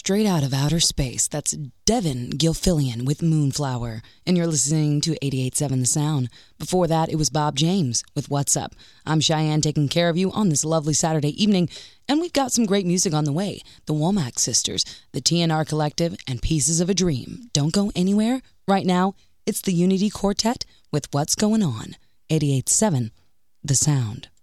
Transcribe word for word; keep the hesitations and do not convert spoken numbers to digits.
straight out of outer space. That's Devin Gilfillian with Moonflower. And you're listening to eighty-eight point seven The Sound. Before that, it was Bob James with What's Up. I'm Cheyenne taking care of you on this lovely Saturday evening. And we've got some great music on the way. The Womack Sisters, the T N R Collective, and Pieces of a Dream. Don't go anywhere. Right now, it's the Unity Quartet with What's Going On. eighty-eight point seven The Sound.